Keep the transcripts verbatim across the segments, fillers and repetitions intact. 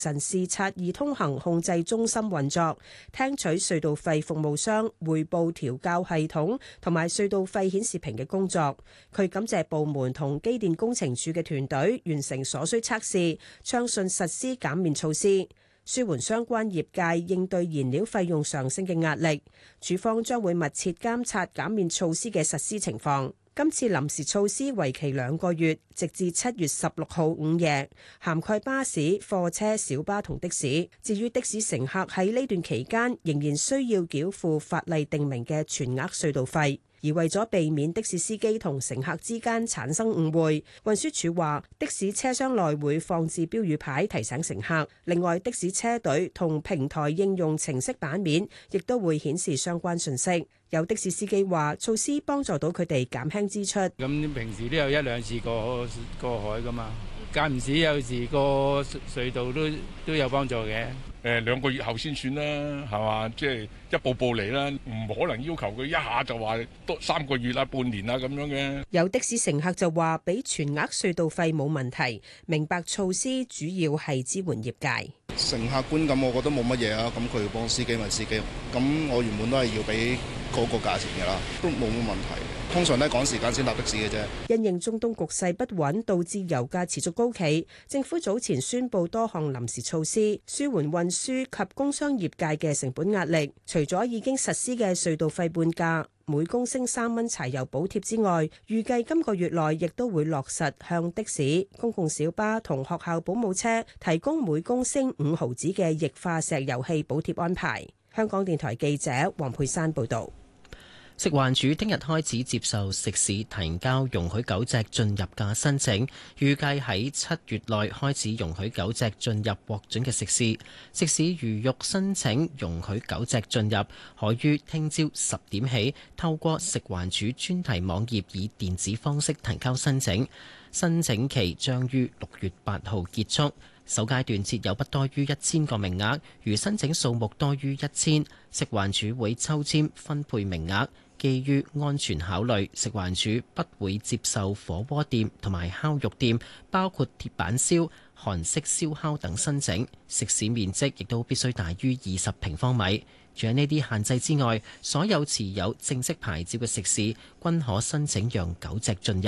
晨視察易通行控制中心運作，聽取隧道費服務商匯報調校系統同埋隧道費顯示屏嘅工作。佢感謝部門同機電工程署嘅團隊完成所需測試，暢順實施減免措施，舒緩相關業界應對燃料費用上升嘅壓力。署方將會密切監察減免措施嘅實施情況。今次臨時措施為期兩個月，直至七月十六號午夜，涵蓋巴士、貨車、小巴同的士。至於的士乘客喺呢段期間仍然需要繳付法例定明嘅全額隧道費。而為咗避免的士司機同乘客之間產生誤會，運輸署話的士車廂內會放置標語牌提醒乘客。另外，的士車隊同平台應用程式版面亦都會顯示相關信息。有的士司機話措施幫助到佢哋減輕支出。 咁平時都有一兩次過過海噶嘛，間唔時有時過隧道都都有幫助嘅。 誒兩個月後先算啦，係嘛？即係一步步嚟啦，唔可能要求佢一下就話多三個月啦、半年啦咁樣嘅。 有的士乘客就話俾全額隧道費冇問題，明白措施主要係支援業界。 乘客觀感我覺得冇乜嘢啊，咁佢幫司機咪司機，咁我原本都係要俾嗰個價錢㗎啦，都冇乜問題。通常都係趕時間先搭的士嘅啫。 因應中東局勢不穩，導致油價持續高企，政府早前宣布多項臨時措施，舒緩運輸及工商業界嘅成本壓力。除咗已經實施嘅隧道費半價、每公升三蚊柴油補貼之外，預計今個月內亦都會落實向的士、公共小巴同學校保姆車提供每公升五毫子嘅液化石油氣補貼安排。香港電台記者黃佩珊報導。 食環署聽日開始接受食肆提交容許狗隻進入嘅申請，預計喺七月內開始容許狗隻進入獲准嘅食肆。食肆如欲申請容許狗隻進入，可於聽朝十點起透過食環署專題網頁以電子方式提交申請，申請期將於六月八號結束。首階段設有不多於一千個名額，如申請數目多於一千，食環署會抽籤分配名額。基於安全考慮，食環署不會接受火鍋店同埋烤肉店，包括鐵板燒、韓式燒烤等申請。食肆面積亦都必須大於二十平方米。除咗呢啲限制之外，所有持有正式牌照嘅食肆均可申請讓狗隻進入。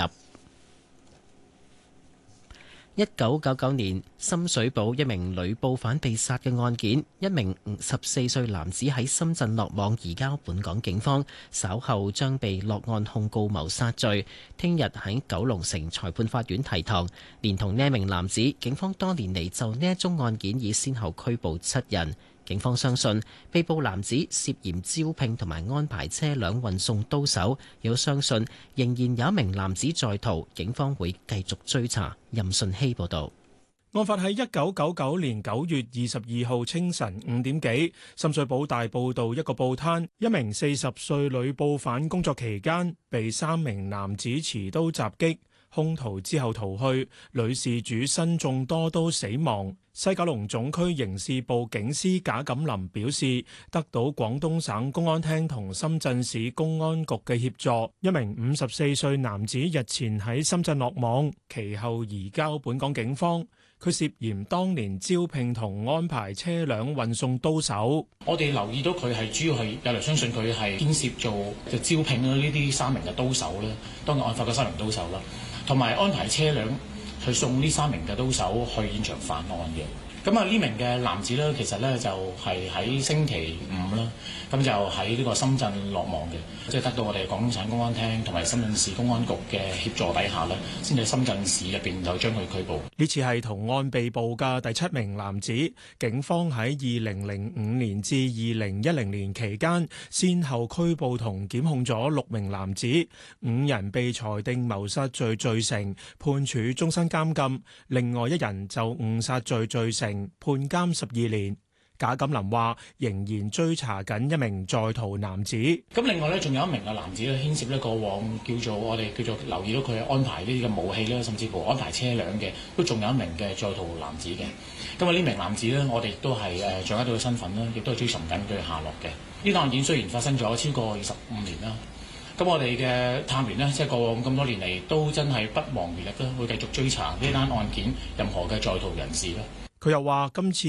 一九九九年深水埗一名女報販被殺嘅案件，一名五十四歲男子喺深圳落網，移交本港警方，稍後將被落案控告謀殺罪。聽日喺九龍城裁判法院提堂，連同呢名男子，警方多年嚟就呢一宗案件已先後拘捕七人。警方相信被捕男子涉嫌招聘同埋安排車輛運送刀手，亦都相信仍然有一名男子在逃，警方會繼續追查。任順希報導。 案發喺一九九九年九月二十二號清晨五點幾，深水埗大埔道一個報攤，一名四十歲女報販工作期間被三名男子持刀襲擊，兇徒之後逃去，女事主身中多刀死亡。西九龍總區刑事部警司賈錦林表示，得到廣東省公安廳同深圳市公安局嘅協助，一名五十四歲男子日前喺深圳落網，其後移交本港警方。佢涉嫌當年招聘同安排車輛運送刀手。 我哋留意到佢係主要係有嚟相信佢係牽涉做就招聘呢啲三名嘅刀手咧，當日案發嘅三名刀手啦，同埋安排車輛去送呢三名嘅刀手去現場犯案嘅。咁啊，呢名嘅男子咧，其實咧就係喺星期五啦，咁就喺呢個深圳落網嘅，即係得到我哋廣東省公安廳同埋深圳市公安局嘅協助底下咧，先喺深圳市入邊就將佢拘捕。 呢次係同案被捕嘅第七名男子，警方喺二零零五年至二零一零年期間，先後拘捕同檢控咗六名男子，五人被裁定謀殺罪罪成，判處終身監禁；另外一人就誤殺罪罪成，判監十二年。賈錦林話仍然追查緊一名在逃男子。 咁另外咧，仲有一名嘅男子咧，牽涉咧過往叫做我哋叫做留意到佢安排呢啲嘅武器咧，甚至乎安排車輛嘅，都仲有一名嘅在逃男子嘅。咁啊，呢名男子咧，我哋亦都係誒掌握到佢身份啦，亦都係追尋緊佢下落嘅。呢單案件雖然發生咗超過二十五年啦，咁我哋嘅探員呢，即係過往咁多年嚟，都真係不忘餘力啦，會繼續追查呢單案件任何嘅在逃人士啦。 佢又話今次